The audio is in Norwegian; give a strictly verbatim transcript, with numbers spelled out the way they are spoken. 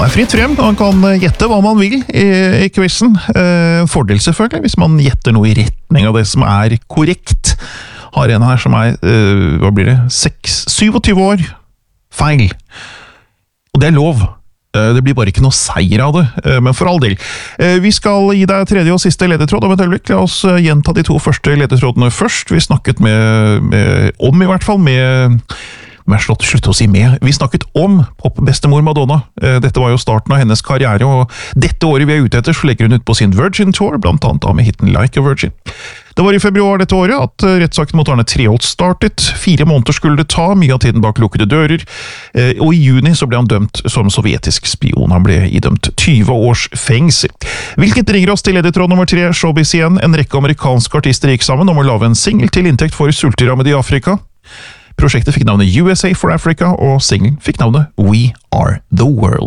er fritt frem, man kan gjette hva man vil i, i quizen. Eh, fordel selvfølgelig, hvis man gjetter noe i retning av det som er korrekt. Har en her som er, eh, hva blir det, seks, syvogtyve år, feil. Og det er lov. Eh, det blir bare ikke noe seier av det, eh, men for all del. Eh, vi skal gi deg tredje og siste ledetråd om et øyeblikk. La oss eh, gjenta de to første ledetrådene først. Vi snakket med, med om i hvert fall, med... Men jeg slått slutt å si med. Vi snakket om popbestemor Madonna. Dette var jo starten av hennes karriere, og dette året vi er ute etter, så legger hun ut på sin Virgin Tour, blant annet da med hitten Like a Virgin. Det var i februar dette året at rettssaken mot Arne Treholt startet. Fire måneder skulle det ta, mye av tiden bak lukkede dører, og i juni så ble han dømt som sovjetisk spion. Han ble idømt tyve års fengsel. Hvilket ringer oss til ledetråd nummer tre, Showbiz igjen. En rekke amerikanske artister gikk sammen om å lage en single til inntekt for sulterammede i Afrika. Prosjektet fikk navnet U S A for Africa, og singlen fikk navnet We Are The World.